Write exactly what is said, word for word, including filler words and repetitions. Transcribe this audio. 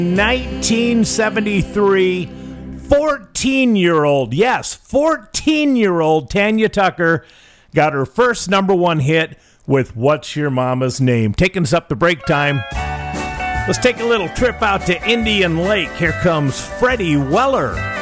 nineteen seventy-three, fourteen-year-old, yes, fourteen-year-old Tanya Tucker got her first number one hit with What's Your Mama's Name? Taking us up the break time. Let's take a little trip out to Indian Lake. Here comes Freddie Weller.